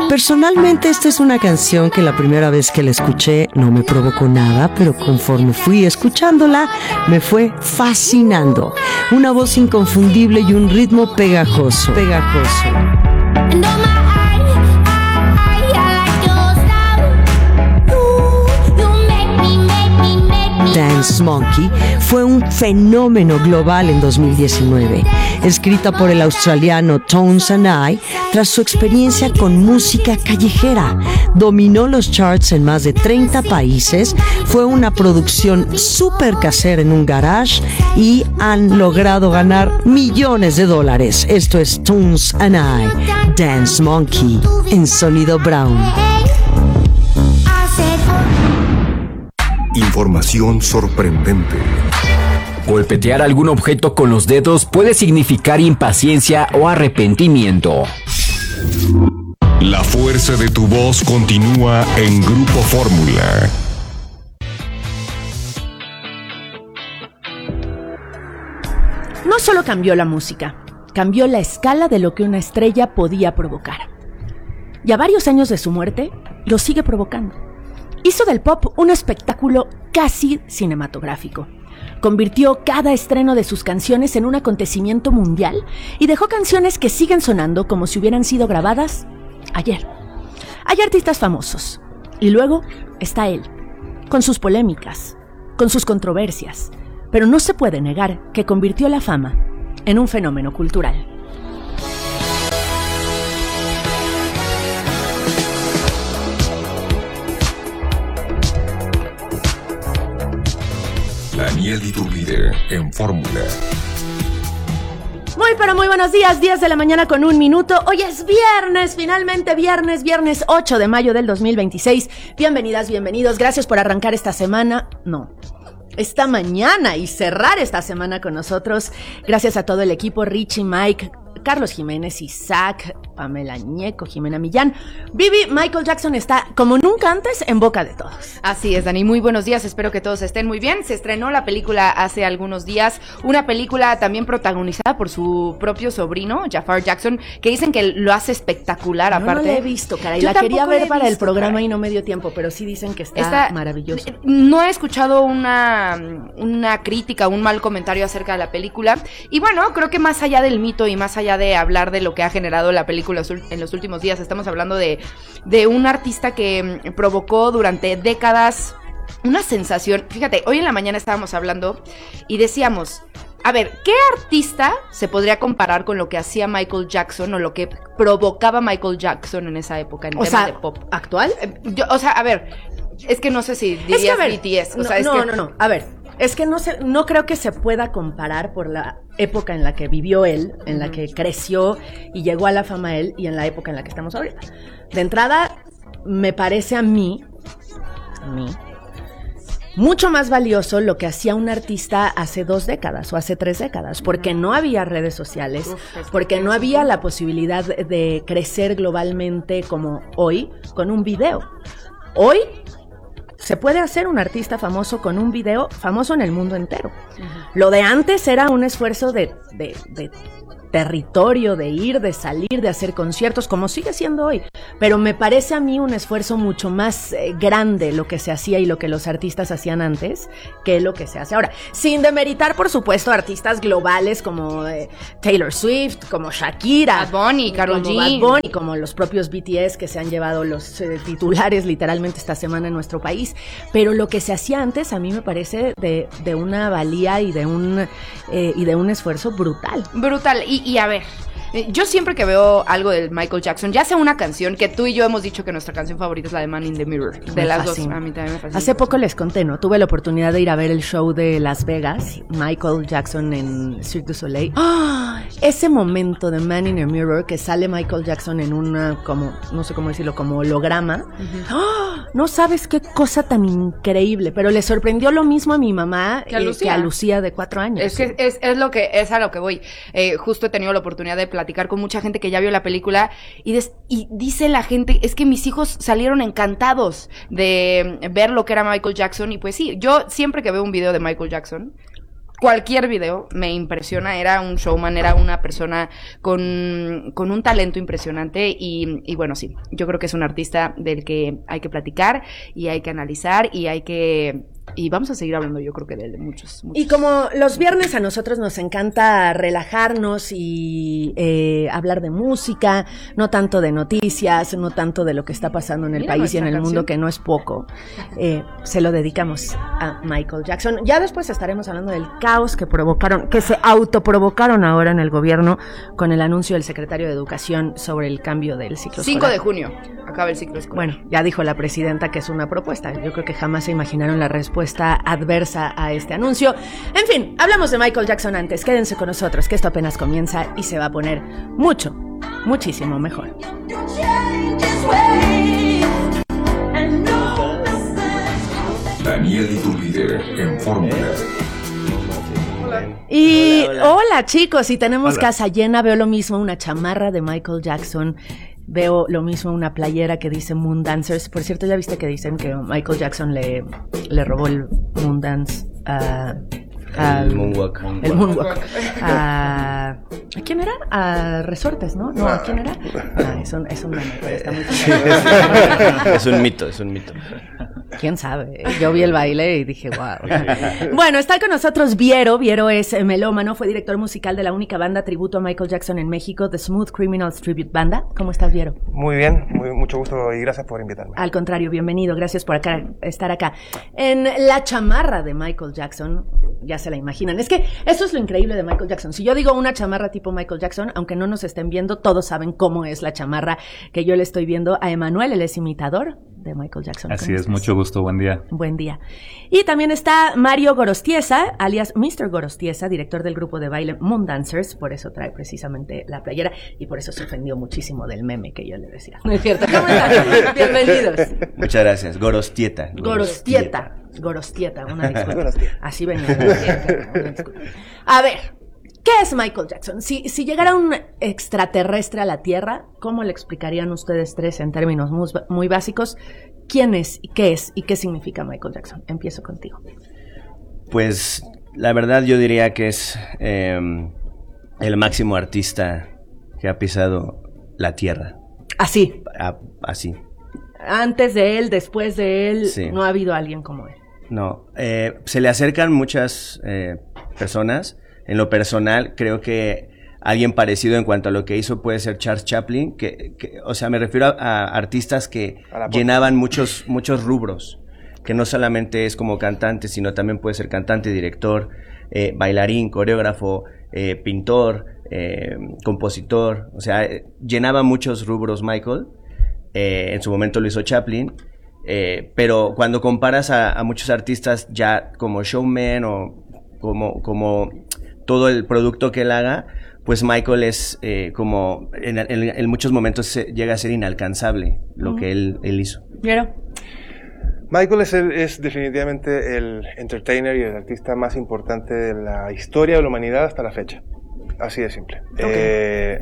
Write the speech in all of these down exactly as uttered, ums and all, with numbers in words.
Personalmente esta es una canción que la primera vez que la escuché no me provocó nada, pero conforme fui escuchándola me fue fascinando. Una voz inconfundible y un ritmo pegajoso, pegajoso. Dance Monkey fue un fenómeno global en dos mil diecinueve, escrita por el australiano Tones and I tras su experiencia con música callejera. Dominó los charts en más de treinta países, fue una producción súper casera en un garage y han logrado ganar millones de dólares. Esto es Tones and I, Dance Monkey, en Sonido Brown. Información sorprendente. Golpetear algún objeto con los dedos puede significar impaciencia o arrepentimiento. La fuerza de tu voz continúa en Grupo Fórmula. No solo cambió la música, cambió la escala de lo que una estrella podía provocar. Y a varios años de su muerte, lo sigue provocando. Hizo del pop un espectáculo casi cinematográfico. Convirtió cada estreno de sus canciones en un acontecimiento mundial y dejó canciones que siguen sonando como si hubieran sido grabadas ayer. Hay artistas famosos y luego está él, con sus polémicas, con sus controversias, pero no se puede negar que convirtió la fama en un fenómeno cultural. Daniel Iturbide en Fórmula. Muy pero muy buenos días, diez de la mañana con un minuto. Hoy es viernes, finalmente viernes, viernes ocho de mayo del dos mil veintiséis. Bienvenidas, bienvenidos, gracias por arrancar esta semana. No, esta mañana y cerrar esta semana con nosotros. Gracias a todo el equipo, Richie, Mike, Carlos Jiménez, Isaac, Pamela Ñeco, Jimena Millán. Vivi, Michael Jackson está como nunca antes en boca de todos. Así es, Dani, muy buenos días, espero que todos estén muy bien. Se estrenó la película hace algunos días, una película también protagonizada por su propio sobrino, Jafar Jackson, que dicen que lo hace espectacular. Yo aparte. No la he visto, caray, Yo la quería ver para visto, el programa caray. y no me dio tiempo, pero sí dicen que está, está maravilloso. No he escuchado una, una crítica, un mal comentario acerca de la película, y bueno, creo que más allá del mito y más allá de hablar de lo que ha generado la película en los últimos días, estamos hablando de, de un artista que provocó durante décadas una sensación. Fíjate, hoy en la mañana estábamos hablando y decíamos, a ver, ¿qué artista se podría comparar con lo que hacía Michael Jackson o lo que provocaba Michael Jackson en esa época en o temas sea, de pop? ¿Actual? Yo, o sea, a ver, es que no sé si dirías es que, a ver, B T S. O no, sea, es no, que... no, no, a ver, es que no, se, no creo que se pueda comparar por la época en la que vivió él, en uh-huh. la que creció y llegó a la fama él, y en la época en la que estamos ahorita. De entrada, me parece a mí, a mí, mucho más valioso lo que hacía un artista hace dos décadas o hace tres décadas, porque no había redes sociales, porque no había la posibilidad de crecer globalmente como hoy con un video. Hoy se puede hacer un artista famoso con un video famoso en el mundo entero. Uh-huh. Lo de antes era un esfuerzo de, de, de territorio, de ir, de salir, de hacer conciertos, como sigue siendo hoy. Pero me parece a mí un esfuerzo mucho más eh, grande lo que se hacía y lo que los artistas hacían antes que lo que se hace ahora. Sin demeritar, por supuesto, artistas globales como eh, Taylor Swift, como Shakira, Bad Bunny, Karol G, Bad Bunny, como los propios B T S que se han llevado los eh, titulares literalmente esta semana en nuestro país. Pero lo que se hacía antes a mí me parece de, de una valía y de un eh, y de un esfuerzo brutal. Brutal. Y Y a ver, yo siempre que veo algo de Michael Jackson, ya sea una canción, que tú y yo hemos dicho que nuestra canción favorita es la de Man in the Mirror, de me las fascina. dos, a mí también me fascina. Hace poco les conté, ¿no? Tuve la oportunidad de ir a ver el show de Las Vegas, Michael Jackson en Cirque du Soleil. ¡Oh! Ese momento de Man in the Mirror, que sale Michael Jackson en una, como, no sé cómo decirlo, como holograma. Uh-huh. ¡Oh! No sabes qué cosa tan increíble, pero le sorprendió lo mismo a mi mamá que a Lucía, eh, que a Lucía de cuatro años. Es que es, es lo que, es a lo que voy. Eh, justo he tenido la oportunidad de platicar con mucha gente que ya vio la película y, des, y dice la gente, es que mis hijos salieron encantados de ver lo que era Michael Jackson. Y pues sí, yo siempre que veo un video de Michael Jackson, cualquier video me impresiona, era un showman, era una persona con, con un talento impresionante y, y bueno, sí, yo creo que es un artista del que hay que platicar y hay que analizar y hay que... Y vamos a seguir hablando, yo creo que de él, de muchos, muchos. Y como los viernes a nosotros nos encanta relajarnos y eh, hablar de música, no tanto de noticias, no tanto de lo que está pasando en el Mira país y en el canción. mundo, que no es poco, eh, se lo dedicamos a Michael Jackson. Ya después estaremos hablando del caos que provocaron, que se autoprovocaron ahora en el gobierno con el anuncio del secretario de Educación sobre el cambio del ciclo cinco escolar. de junio, acaba el ciclo escolar. Bueno, ya dijo la presidenta que es una propuesta. Yo creo que jamás se imaginaron la respuesta adversa a este anuncio. En fin, hablamos de Michael Jackson antes. Quédense con nosotros, que esto apenas comienza y se va a poner mucho, muchísimo mejor. Daniel y tu líder en Fórmula. Y hola, hola chicos, y tenemos Hola. casa llena. Veo lo mismo, una chamarra de Michael Jackson. Veo lo mismo, una playera que dice Moon Dancers. Por cierto, ¿ya viste que dicen que Michael Jackson le, le robó el Moon Dance a... a- El Moonwalk. El Moonwalk. A, ¿a quién era? A Resortes, ¿no? No, ¿a quién era? Ah, es un, es un meme, pero está muy Es un mito, es un mito. ¿Quién sabe? Yo vi el baile y dije, wow. Bueno, está con nosotros Viero. Viero es eh, melómano, fue director musical de la única banda tributo a Michael Jackson en México, The Smooth Criminals Tribute Banda. ¿Cómo estás, Viero? Muy bien, muy, mucho gusto y gracias por invitarme. Al contrario, bienvenido, gracias por acá, estar acá. En la chamarra de Michael Jackson, ya se la imaginan. Es que eso es lo increíble de Michael Jackson. Si yo digo una chamarra tipo Michael Jackson, aunque no nos estén viendo, todos saben cómo es la chamarra que yo le estoy viendo a Emanuel, él es imitador de Michael Jackson. Así ¿Cómo es, estás? mucho gusto, buen día. Buen día. Y también está Mario Gorostiesa, alias mister Gorostiesa, director del grupo de baile Moon Dancers, por eso trae precisamente la playera y por eso se ofendió muchísimo del meme que yo le decía. ¿No es cierto? ¿Cómo están? Bienvenidos. Muchas gracias. Gorostieta. Gorostieta. Gorostieta, una disculpa. Gorostieta. Así venía. Una disculpa. A ver, ¿qué es Michael Jackson? Si, si llegara un extraterrestre a la Tierra, ¿cómo le explicarían ustedes tres en términos muy, muy básicos quién es, y qué es y qué significa Michael Jackson? Empiezo contigo. Pues la verdad yo diría que es eh, el máximo artista que ha pisado la tierra. Así, A- así. antes de él, después de él, Sí. no ha habido alguien como él. No, eh, se le acercan muchas eh, personas. En lo personal, creo que alguien parecido en cuanto a lo que hizo puede ser Charles Chaplin, que, que o sea, me refiero a, a artistas que A la pop. llenaban muchos, muchos rubros, que no solamente es como cantante, sino también puede ser cantante, director, eh, bailarín, coreógrafo, eh, pintor, eh, compositor, o sea, eh, llenaba muchos rubros Michael. Eh, en su momento lo hizo Chaplin. Eh, pero cuando comparas a, a muchos artistas ya como showman o como, como todo el producto que él haga, pues Michael es eh, como en, en- en muchos momentos se- llega a ser inalcanzable lo que él, él hizo. ¿Vieron? Michael es, el- es definitivamente el entertainer y el artista más importante de la historia de la humanidad hasta la fecha. Así de simple. Eh,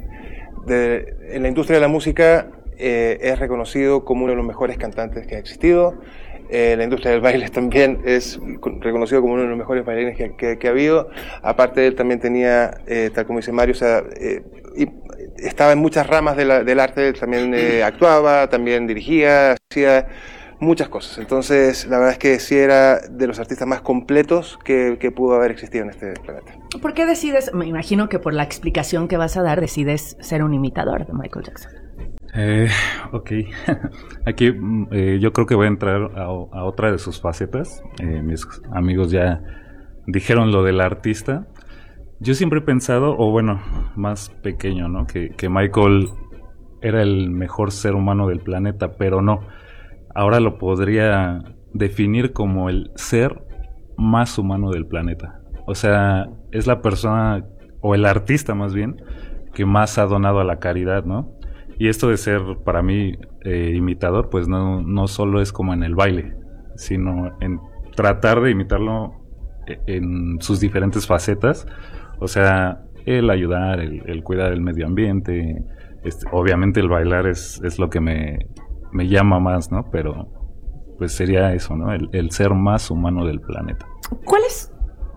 de- en la industria de la música eh, es reconocido como uno de los mejores cantantes que ha existido. Eh, la industria del baile también es con- reconocido como uno de los mejores bailarines que, que- que ha habido. Aparte de él también tenía, eh, tal como dice Mario, o sea, eh, y estaba en muchas ramas de la- del arte, él también eh, actuaba, también dirigía, hacía muchas cosas. Entonces, la verdad es que sí era de los artistas más completos que, que pudo haber existido en este planeta. ¿Por qué decides, me imagino que por la explicación que vas a dar, decides ser un imitador de Michael Jackson? Eh, ok, aquí mm, eh, yo creo que voy a entrar a, a otra de sus facetas. Eh, mis amigos ya dijeron lo del artista. Yo siempre he pensado, o bueno, más pequeño, ¿no? Que, que Michael era el mejor ser humano del planeta, pero no. Ahora lo podría definir como el ser más humano del planeta. O sea, es la persona, o el artista más bien, que más ha donado a la caridad, ¿no? Y esto de ser, para mí, eh, imitador, pues no, no solo es como en el baile, sino en tratar de imitarlo en sus diferentes facetas. O sea, el ayudar, el, el cuidar el medio ambiente, este, obviamente el bailar es, es lo que me, me llama más, ¿no? Pero pues sería eso, ¿no? El, el ser más humano del planeta. ¿Cuál es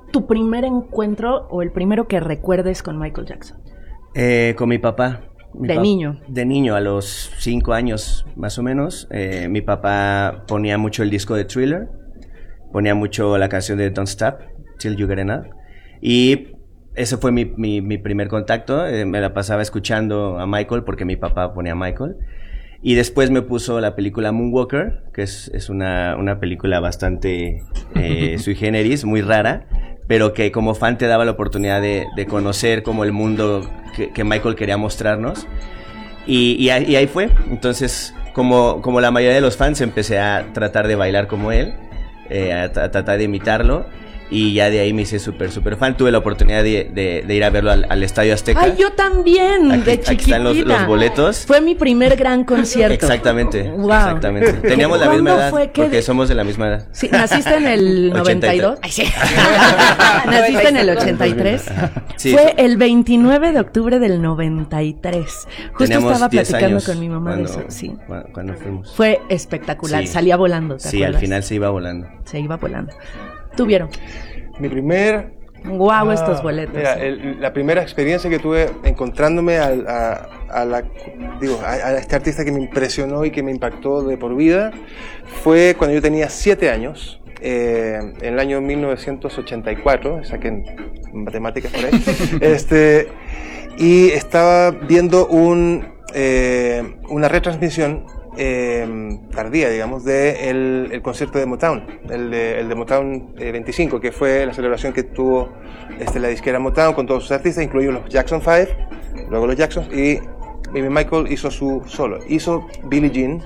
tu primer encuentro o el primero que recuerdes con Michael Jackson? Eh, con mi papá. Mi de pa- niño. De niño, a los cinco años más o menos. Eh, mi papá ponía mucho el disco de Thriller, ponía mucho la canción de Don't Stop Till You Get Enough. Y ese fue mi, mi, mi primer contacto. Eh, me la pasaba escuchando a Michael porque mi papá ponía a Michael. Y después me puso la película Moonwalker, que es, es una, una película bastante eh, sui generis, muy rara, pero que como fan te daba la oportunidad de, de conocer como el mundo que, que Michael quería mostrarnos. Y, y, ahí, y ahí fue. Entonces, como, como la mayoría de los fans, empecé a tratar de bailar como él, eh, a, a tratar de imitarlo. Y ya de ahí me hice súper, súper fan. Tuve la oportunidad de, de, de ir a verlo al, al Estadio Azteca. Ay, yo también, Aquí- de aquí chiquitita. están los- los boletos. Fue mi primer gran concierto. Exactamente, Wow. exactamente. Teníamos la misma ¿Cuándo edad, fue? ¿Qué porque de- somos de la misma edad. Sí, ¿naciste en el noventa y dos? Ay, sí. ¿Naciste en el ochenta y tres? Sí, Fue sí. el veintinueve de octubre del noventa y tres. Justo Teníamos estaba diez platicando años con mi mamá cuando, de eso. Sí. cua- cuando fuimos. Fue espectacular. Sí. Salía volando, ¿te Sí, acuerdas? al final se iba volando. Se iba volando. ¿Tuvieron? Mi primer... Guau, Ah, estos boletos. Mira, el- la primera experiencia que tuve encontrándome al- a, a la, digo, a, a este artista que me impresionó y que me impactó de por vida fue cuando yo tenía siete años, eh, en el año mil novecientos ochenta y cuatro, saquen matemáticas por ahí, este, y estaba viendo un, eh, una retransmisión eh, tardía, digamos, de el, el concierto de Motown, el de, el de Motown eh, veinticinco, que fue la celebración que tuvo este, la disquera Motown con todos sus artistas, incluidos los Jackson Five, luego los Jacksons, y Baby Michael hizo su solo, hizo Billie Jean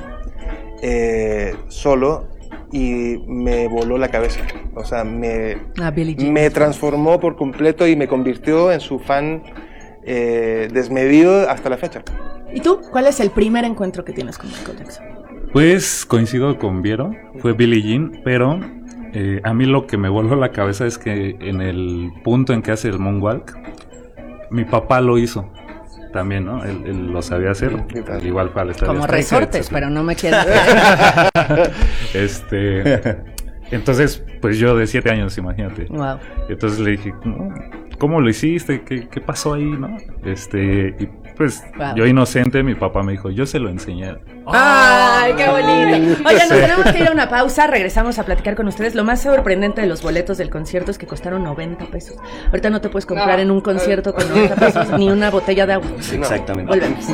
eh, solo, y me voló la cabeza, o sea, me, Ah, Billie Jean. me transformó por completo y me convirtió en su fan eh, desmedido hasta la fecha. ¿Y tú? ¿Cuál es el primer encuentro que tienes con Michael Jackson? Pues coincido con Viero, fue Billie Jean, pero eh, a mí lo que me voló la cabeza es que en el punto en que hace el moonwalk, mi papá lo hizo también, ¿no? Él, él lo sabía hacer, al igual fue al Estadio Como Azteca, resortes, etcétera. pero no me quieras. Este, entonces, pues yo de siete años, imagínate. Wow. Entonces le dije, "No, ¿cómo lo hiciste? ¿Qué, qué pasó ahí, no?" Este, y pues Wow. yo inocente, mi papá me dijo, yo se lo enseñé. ¡Ay, qué bonito! Oigan, nos Sí. tenemos que ir a una pausa, regresamos a platicar con ustedes. Lo más sorprendente de los boletos del concierto es que costaron noventa pesos. Ahorita no te puedes comprar en un concierto con noventa pesos ni una botella de agua. Exactamente. Volvemos.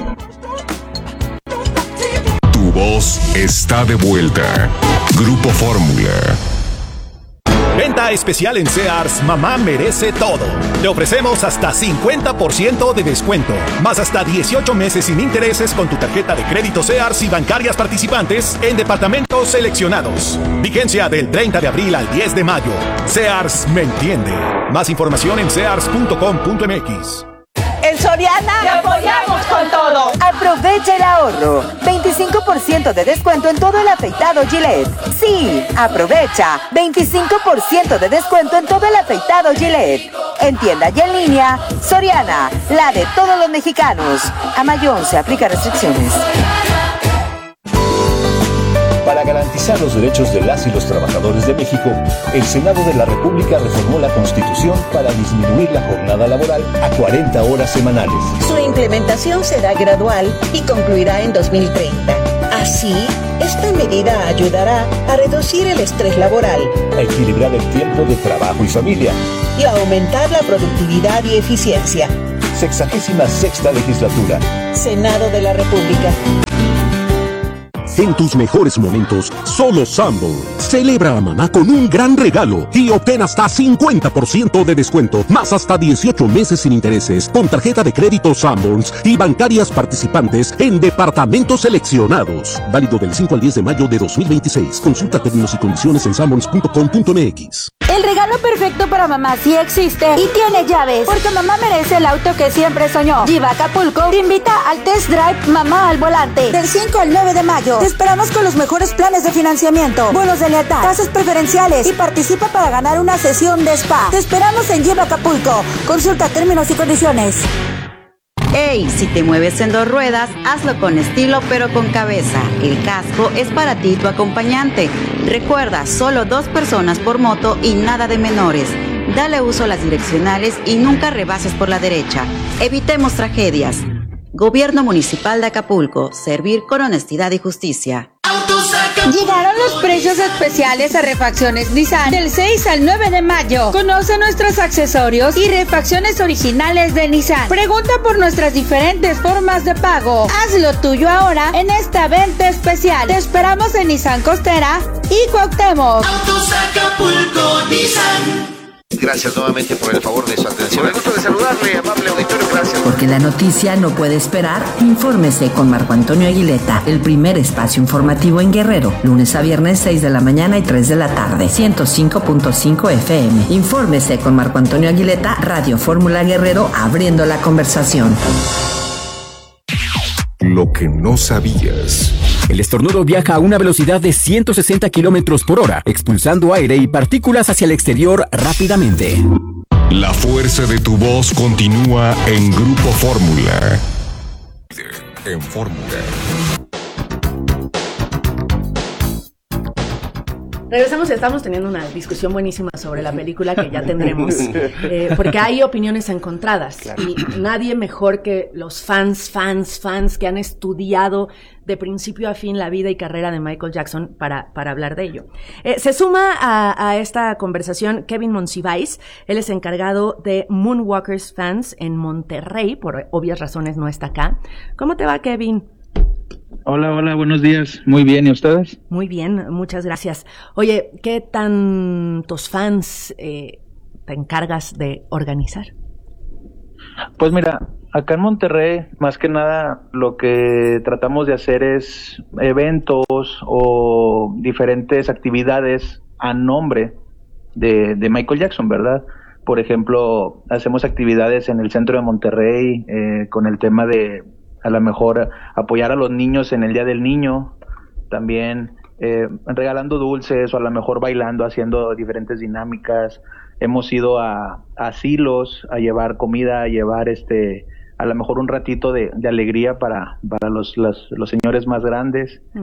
Tu voz está de vuelta. Grupo Fórmula. Venta especial en Sears, mamá merece todo. Le ofrecemos hasta cincuenta por ciento de descuento, más hasta dieciocho meses sin intereses con tu tarjeta de crédito Sears y bancarias participantes en departamentos seleccionados. Vigencia del treinta de abril al diez de mayo. Sears me entiende. Más información en sears punto com punto m x. En Soriana te apoyamos con todo. Aprovecha el ahorro. veinticinco por ciento de descuento en todo el afeitado Gillette. Sí, aprovecha. veinticinco por ciento de descuento en todo el afeitado Gillette. En tienda y en línea, Soriana, la de todos los mexicanos. A mayo se aplica restricciones. Para garantizar los derechos de las y los trabajadores de México, el Senado de la República reformó la Constitución para disminuir la jornada laboral a cuarenta horas semanales. Su implementación será gradual y concluirá en dos mil treinta. Así, esta medida ayudará a reducir el estrés laboral, A equilibrar el tiempo de trabajo y familia. y a aumentar la productividad y eficiencia. Sexagésima sexta legislatura. Senado de la República. En tus mejores momentos, solo Sanborns. Celebra a mamá con un gran regalo y obtén hasta cincuenta por ciento de descuento, más hasta dieciocho meses sin intereses, con tarjeta de crédito Sanborns y bancarias participantes en departamentos seleccionados. Válido del cinco al diez de mayo de dos mil veintiséis. Consulta términos y condiciones en sanborns punto com punto m x. El regalo perfecto para mamá sí existe y tiene llaves, porque mamá merece el auto que siempre soñó. Giva Acapulco te invita al test drive Mamá al Volante del cinco al nueve de mayo. Te esperamos con los mejores planes de financiamiento, bonos de lealtad, tasas preferenciales y participa para ganar una sesión de spa. Te esperamos en Giva Acapulco. Consulta términos y condiciones. Hey, si te mueves en dos ruedas, hazlo con estilo pero con cabeza. El casco es para ti y tu acompañante. Recuerda, solo dos personas por moto y nada de menores. Dale uso a las direccionales y nunca rebases por la derecha. Evitemos tragedias. Gobierno Municipal de Acapulco. Servir con honestidad y justicia. Llegaron los precios especiales a Refacciones Nissan del seis al nueve de mayo. Conoce nuestros accesorios y refacciones originales de Nissan. Pregunta por nuestras diferentes formas de pago. Haz lo tuyo ahora en esta venta especial. Te esperamos en Nissan Costera y Cuauhtémoc. Autos Acapulco Nissan. Gracias nuevamente por el favor de su atención. Me gusto de saludarle, amable auditorio, gracias. Porque la noticia no puede esperar, infórmese con Marco Antonio Aguileta, el primer espacio informativo en Guerrero, lunes a viernes seis de la mañana y tres de la tarde, ciento cinco punto cinco F M. Infórmese con Marco Antonio Aguileta, Radio Fórmula Guerrero, abriendo la conversación. Lo que no sabías. El estornudo viaja a una velocidad de ciento sesenta kilómetros por hora, expulsando aire y partículas hacia el exterior rápidamente. La fuerza de tu voz continúa en Grupo Fórmula. En Fórmula. Regresamos y estamos teniendo una discusión buenísima sobre la película que ya tendremos, eh, porque hay opiniones encontradas, claro. Y nadie mejor que los fans, fans, fans que han estudiado de principio a fin la vida y carrera de Michael Jackson para, para hablar de ello. Eh, se suma a, a esta conversación Kevin Monsiváis. Él es encargado de Moonwalkers Fans en Monterrey, por obvias razones no está acá. ¿Cómo te va, Kevin? Hola, hola, buenos días. Muy bien, ¿y ustedes? Muy bien, muchas gracias. Oye, ¿qué tantos fans eh, te encargas de organizar? Pues mira, acá en Monterrey, más que nada, lo que tratamos de hacer es eventos o diferentes actividades a nombre de, de Michael Jackson, ¿verdad? Por ejemplo, hacemos actividades en el centro de Monterrey eh, con el tema de a lo mejor apoyar a los niños en el Día del Niño, también eh, regalando dulces o a lo mejor bailando, haciendo diferentes dinámicas. Hemos ido a, a asilos a llevar comida, a llevar este a lo mejor un ratito de, de alegría para, para los, los, los señores más grandes. Mm.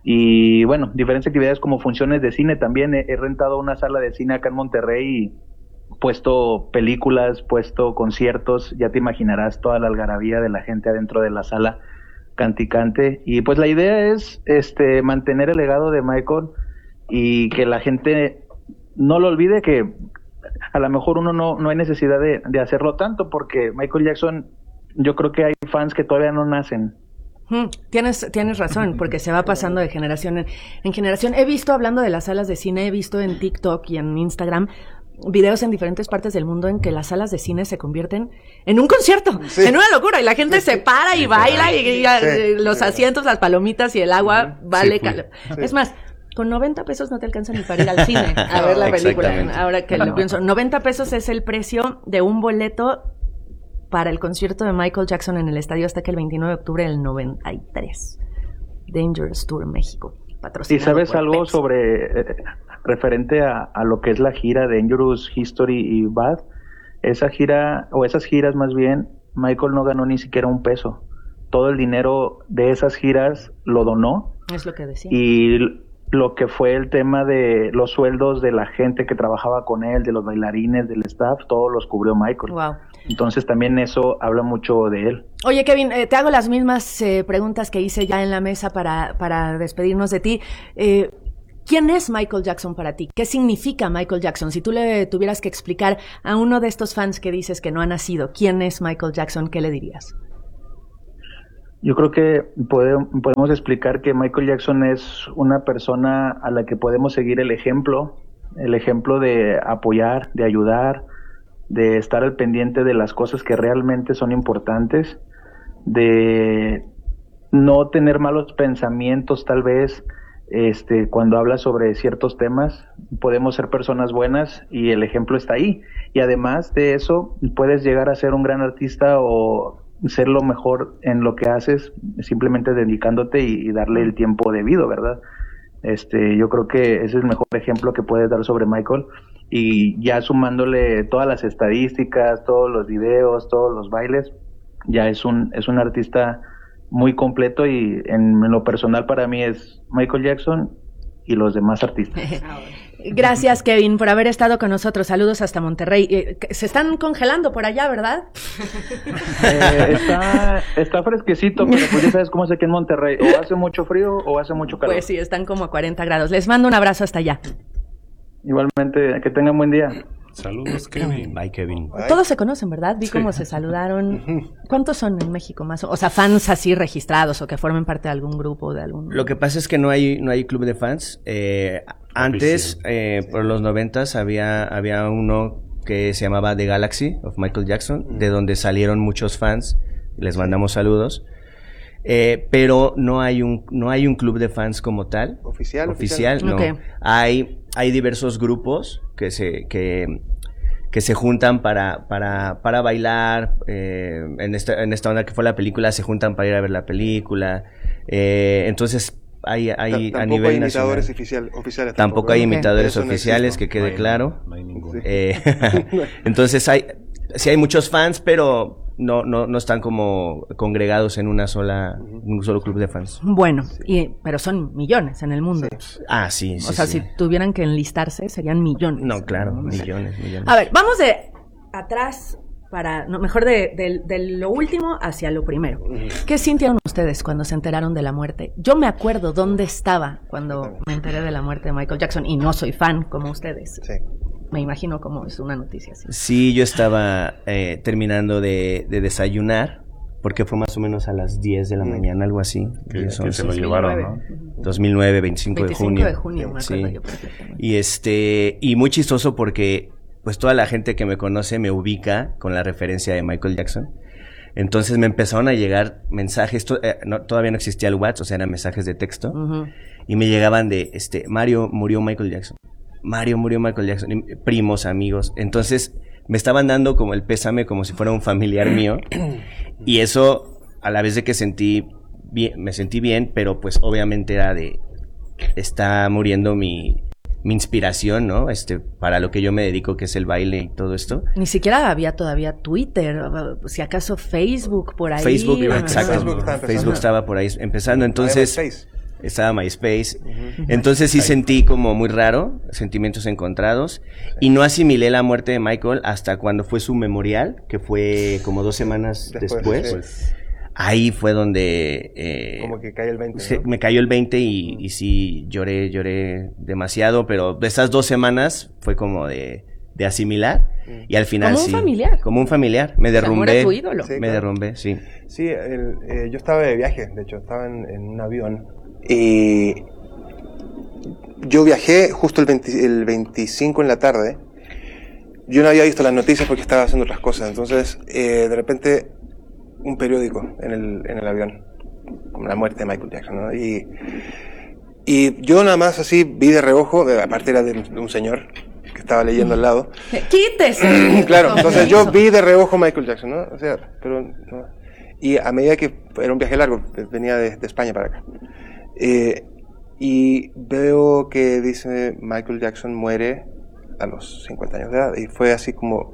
Y bueno, diferentes actividades como funciones de cine también. He, he rentado una sala de cine acá en Monterrey y puesto películas, puesto conciertos, ya te imaginarás toda la algarabía de la gente adentro de la sala canticante. Y pues la idea es este mantener el legado de Michael y que la gente no lo olvide, que a lo mejor uno no, no hay necesidad de, de hacerlo tanto, porque Michael Jackson, yo creo que hay fans que todavía no nacen. Hmm, tienes, tienes razón, porque se va pasando de generación en, en generación. He visto, hablando de las salas de cine, he visto en TikTok y en Instagram videos en diferentes partes del mundo en que las salas de cine se convierten en un concierto, sí. En una locura, y la gente sí, se para y sí, baila, y, y sí, los sí. asientos, las palomitas y el agua, sí, vale. Sí, sí. Es más, con noventa pesos no te alcanza ni para ir al cine a ver la película. Ahora que no. lo pienso, noventa pesos es el precio de un boleto para el concierto de Michael Jackson en el estadio Azteca el veintinueve de octubre del noventa y tres. Dangerous Tour México. ¿Y sabes algo Pepsi. sobre eh, referente a, a lo que es la gira de Dangerous, History y Bad? Esa gira, o esas giras más bien, Michael no ganó ni siquiera un peso. Todo el dinero de esas giras lo donó. Es lo que decía. Y lo que fue el tema de los sueldos de la gente que trabajaba con él, de los bailarines, del staff, todos los cubrió Michael. Wow. Entonces también eso habla mucho de él. Oye, Kevin, eh, te hago las mismas eh, preguntas que hice ya en la mesa para, para despedirnos de ti. Eh, ¿Quién es Michael Jackson para ti? ¿Qué significa Michael Jackson? Si tú le tuvieras que explicar a uno de estos fans que dices que no ha nacido, ¿quién es Michael Jackson? ¿Qué le dirías? Yo creo que puede, podemos explicar que Michael Jackson es una persona a la que podemos seguir el ejemplo, el ejemplo de apoyar, de ayudar, de estar al pendiente de las cosas que realmente son importantes, de no tener malos pensamientos tal vez, este, cuando habla sobre ciertos temas. Podemos ser personas buenas y el ejemplo está ahí. Y además de eso, puedes llegar a ser un gran artista o ser lo mejor en lo que haces, simplemente dedicándote y, y darle el tiempo debido, ¿verdad? Este, yo creo que ese es el mejor ejemplo que puedes dar sobre Michael. Y ya sumándole todas las estadísticas, todos los videos, todos los bailes, ya es un es un artista muy completo, y en lo personal para mí es Michael Jackson y los demás artistas. Gracias, Kevin, por haber estado con nosotros. Saludos hasta Monterrey. Eh, se están congelando por allá, ¿verdad? Eh, está, está fresquecito, pero pues ya sabes cómo es aquí en Monterrey. O hace mucho frío o hace mucho calor. Pues sí, están como a cuarenta grados. Les mando un abrazo hasta allá. Igualmente, que tengan buen día. Saludos, Kevin. Bye, Kevin. Bye. Todos se conocen, ¿verdad? Vi Sí. cómo se saludaron. ¿Cuántos son en México más? O sea, fans así registrados o que formen parte de algún grupo, de algún... Lo que pasa es que no hay no hay club de fans. Eh, antes, eh, por los noventas, había, había uno que se llamaba The Galaxy of Michael Jackson, mm. de donde salieron muchos fans. Les mandamos saludos. Eh, pero no hay un no hay un club de fans como tal. Oficial, oficial, oficial. no. Okay. Hay hay diversos grupos que se que que se juntan para para para bailar eh, en esta en esta onda que fue la película, se juntan para ir a ver la película. Eh, entonces hay hay T- a nivel hay imitadores nacional. oficial, oficiales. Tampoco, tampoco hay imitadores okay. oficiales, no que quede no hay, claro. No hay ninguno. Eh, entonces hay sí hay muchos fans, pero no no no están como congregados en una sola un solo club de fans. Bueno, y, pero son millones en el mundo. Sí. Ah, sí, sí. O sea, sí. si tuvieran que enlistarse serían millones. No, claro, ¿no? millones, millones. A ver, vamos de atrás para, no, mejor de, de, de lo último hacia lo primero. ¿Qué sintieron ustedes cuando se enteraron de la muerte? Yo me acuerdo dónde estaba cuando me enteré de la muerte de Michael Jackson y no soy fan como ustedes. Sí. Me imagino cómo es una noticia así. Sí, yo estaba eh, terminando de, de desayunar, porque fue más o menos a las diez de la mañana, algo así. Que, que se lo llevaron, ¿no? dos mil nueve, veinticinco de junio. veinticinco de junio, me acuerdo sí. yo perfectamente. Y, este, y muy chistoso porque pues toda la gente que me conoce me ubica con la referencia de Michael Jackson. Entonces me empezaron a llegar mensajes, to, eh, no, todavía no existía el WhatsApp, o sea, eran mensajes de texto, uh-huh. y me llegaban de, este, Mario, murió Michael Jackson. Mario murió Michael Jackson, primos, amigos. Entonces me estaban dando como el pésame como si fuera un familiar mío. Y eso, a la vez de que sentí bien, me sentí bien, pero pues obviamente era de, está muriendo mi, mi inspiración, ¿no? Este, para lo que yo me dedico, que es el baile y todo esto. Ni siquiera había todavía Twitter, si acaso Facebook por ahí. Facebook, ¿no? exacto. Facebook estaba, Facebook estaba por ahí empezando, entonces... Estaba MySpace. Uh-huh. Entonces sí sentí como muy raro, sentimientos encontrados. Y no asimilé la muerte de Michael hasta cuando fue su memorial, que fue como dos semanas después. después. Sí. Ahí fue donde... Eh, como que cayó el veinte, se, ¿no? Me cayó el veinte y, y sí lloré, lloré demasiado, pero de esas dos semanas fue como de, de asimilar. Mm. Y al final como sí. Como un familiar. Como un familiar. Me derrumbé. Era tu ídolo. Sí, me claro. derrumbé, sí. Sí, el, eh, yo estaba de viaje, de hecho, estaba en, en un avión. Y yo viajé justo el, veinte, el veinticinco en la tarde. Yo no había visto las noticias porque estaba haciendo otras cosas. Entonces, eh, de repente, un periódico en el, en el avión, como la muerte de Michael Jackson, ¿no? Y, y yo nada más así vi de reojo, aparte era de, de un señor que estaba leyendo al lado. ¡Quítese! Claro, entonces yo vi de reojo Michael Jackson, ¿no? O sea, pero... No. Y a medida que era un viaje largo, venía de, de España para acá. Eh, y veo que dice Michael Jackson muere a los cincuenta años de edad y fue así como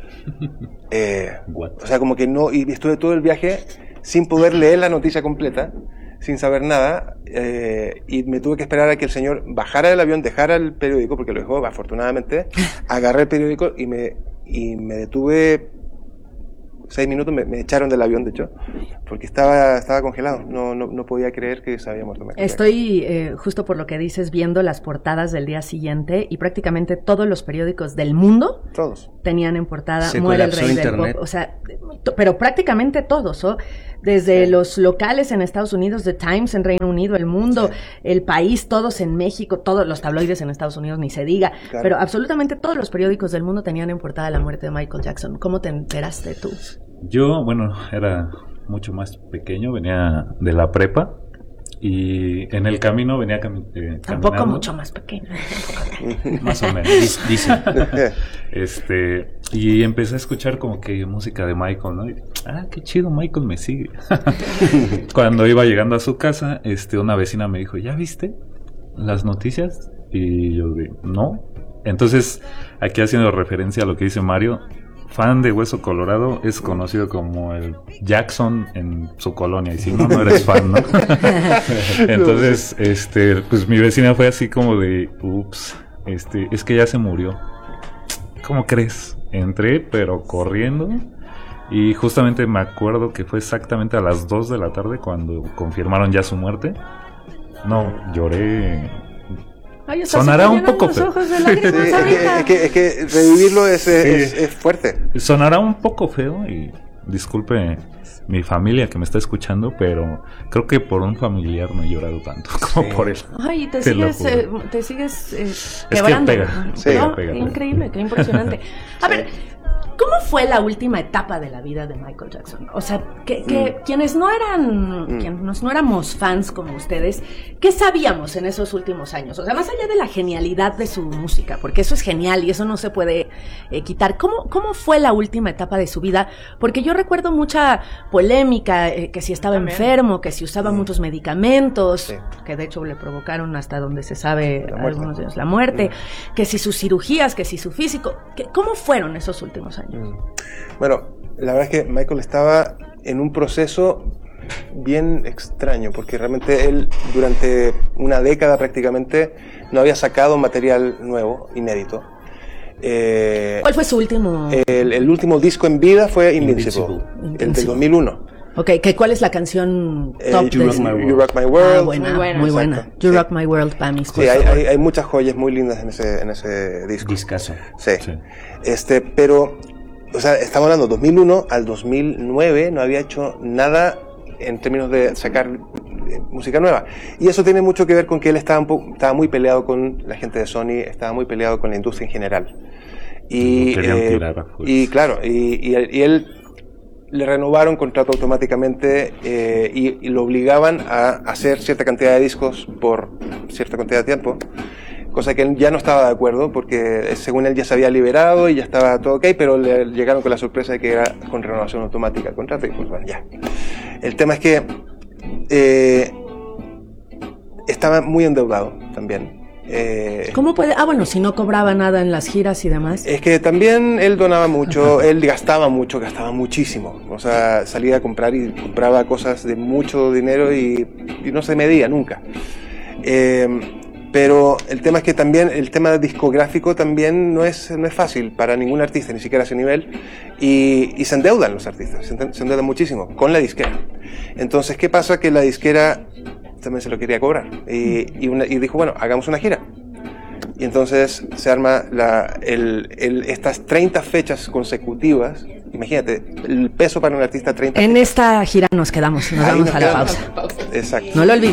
eh, o sea como que no, y estuve todo el viaje sin poder leer la noticia completa, sin saber nada, eh, y me tuve que esperar a que el señor bajara del avión, dejara el periódico, porque lo dejó afortunadamente, agarré el periódico y me, y me detuve seis minutos, me, me echaron del avión, de hecho, porque estaba, estaba congelado, no, no, no podía creer que se había muerto. Estoy, eh, justo por lo que dices, viendo las portadas del día siguiente, y prácticamente todos los periódicos del mundo todos tenían en portada se muere el rey internet. del pop, o sea, t- pero prácticamente todos, ¿oh? Desde sí. los locales en Estados Unidos, The Times en Reino Unido, El Mundo, sí. El País, todos en México, todos los tabloides en Estados Unidos, ni se diga, claro. Pero absolutamente todos los periódicos del mundo tenían en portada la muerte de Michael Jackson. ¿Cómo te enteraste tú? Yo, bueno, era mucho más pequeño, venía de la prepa y en el camino venía cami- eh, Tampoco caminando. mucho más pequeño. Más o menos. Dice. este, y empecé a escuchar como que música de Michael, ¿no? Y, ah, qué chido, Michael me sigue. Cuando iba llegando a su casa, este, una vecina me dijo, ¿ya viste las noticias? Y yo dije, no. Entonces, aquí haciendo referencia a lo que dice Mario, fan de Hueso Colorado es conocido como el Jackson en su colonia, y si no, no eres fan, ¿no? Entonces, este, pues mi vecina fue así como de, ups, este, es que ya se murió. ¿Cómo crees? Entré, pero corriendo. Y justamente me acuerdo que fue exactamente a las dos de la tarde cuando confirmaron ya su muerte. No, lloré. Ay, sonará un poco feo. Sí, es, que, es, que, es que revivirlo es, es, es fuerte. Sonará un poco feo y disculpe mi familia que me está escuchando, pero creo que por un familiar no he llorado tanto como sí. por él. Ay, te, te sigues, eh, te sigues eh, es quebrando. Que pega, sí. pega, ¿no? pega, Qué pega. Increíble, qué impresionante. A ver, ¿cómo fue la última etapa de la vida de Michael Jackson? O sea, que, que mm. quienes no eran, mm. quienes no éramos fans como ustedes, ¿qué sabíamos en esos últimos años? O sea, más allá de la genialidad de su música, porque eso es genial y eso no se puede eh, quitar. ¿Cómo, ¿Cómo fue la última etapa de su vida? Porque yo recuerdo mucha polémica, eh, que si estaba También. enfermo, que si usaba mm. muchos medicamentos, sí. que de hecho le provocaron hasta donde se sabe algunos de ellos la muerte, mm. que si sus cirugías, que si su físico. Que, ¿Cómo fueron esos últimos años? Bueno, la verdad es que Michael estaba en un proceso bien extraño, porque realmente él durante una década prácticamente no había sacado material nuevo, inédito. Eh, ¿Cuál fue su último? El, el último disco en vida fue Invincible, Invincible. el del dos mil uno. Ok, ¿qué, ¿cuál es la canción top eh, you, de rock my world. you Rock My World. Ah, buena, muy buena. Muy buena. You sí. Rock My World para mis Sí, hay, hay, hay muchas joyas muy lindas en ese, en ese disco. Discazo. Sí. sí. Este, pero, o sea, estamos hablando dos mil uno al dos mil nueve, no había hecho nada en términos de sacar música nueva. Y eso tiene mucho que ver con que él estaba, un poco, estaba muy peleado con la gente de Sony, estaba muy peleado con la industria en general. Y, eh, y claro, y, y, y él le renovaron contrato automáticamente eh, y, y lo obligaban a hacer cierta cantidad de discos por cierta cantidad de tiempo, cosa que él ya no estaba de acuerdo porque según él ya se había liberado y ya estaba todo ok, pero le llegaron con la sorpresa de que era con renovación automática el contrato y pues bueno, ya. El tema es que eh, estaba muy endeudado también. Eh, ¿Cómo puede? Ah, bueno, si no cobraba nada en las giras y demás. Es que también él donaba mucho, él gastaba mucho, gastaba muchísimo. O sea, salía a comprar y compraba cosas de mucho dinero y, y no se medía nunca. Eh, pero el tema es que también, el tema discográfico también no es, no es fácil para ningún artista, ni siquiera a ese nivel. Y, y se endeudan los artistas, se endeudan muchísimo con la disquera. Entonces, ¿qué pasa? Que la disquera también se lo quería cobrar y, y, una, y dijo, bueno, hagamos una gira. Y entonces se arma la, el, el, estas treinta fechas consecutivas. Imagínate, el peso para un artista treinta En fechas. Esta gira nos quedamos, nos Ahí vamos nos a la pausa. Exacto. No lo olvides.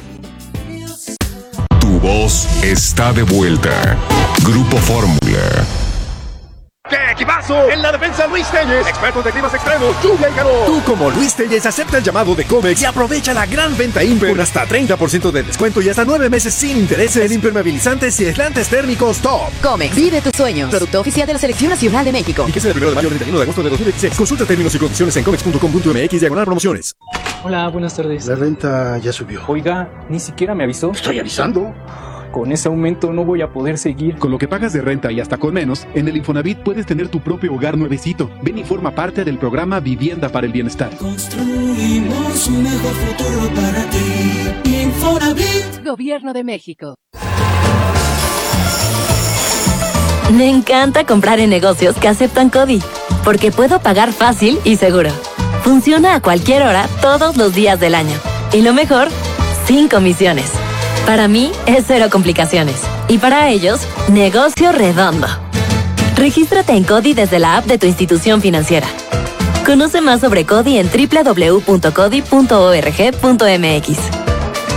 Tu voz está de vuelta. Grupo Fórmula. ¡Qué equipazo! En la defensa Luis Telles, expertos de climas extremos, lluvia y calor. Tú como Luis Telles acepta el llamado de Comex y aprovecha la gran venta Imper con hasta treinta por ciento de descuento y hasta nueve meses sin intereses en impermeabilizantes y aislantes térmicos top. Comex, vive tus sueños. Producto oficial de la Selección Nacional de México. Y que sea del primero de mayo al treinta y uno de agosto de dos mil dieciséis. Consulta términos y condiciones en comex punto com punto m x diagonal promociones. Hola, buenas tardes. La renta ya subió. Oiga, ni siquiera me avisó. Estoy avisando. Con ese aumento no voy a poder seguir. Con lo que pagas de renta y hasta con menos, en el Infonavit puedes tener tu propio hogar nuevecito. Ven y forma parte del programa Vivienda para el Bienestar. Construimos un mejor futuro para ti. Infonavit. Gobierno de México. Me encanta comprar en negocios que aceptan CODI, porque puedo pagar fácil y seguro. Funciona a cualquier hora, todos los días del año. Y lo mejor, sin comisiones. Para mí es cero complicaciones. Y para ellos, negocio redondo. Regístrate en CODI desde la app de tu institución financiera. Conoce más sobre CODI en doble u doble u doble u punto codi punto org punto m x.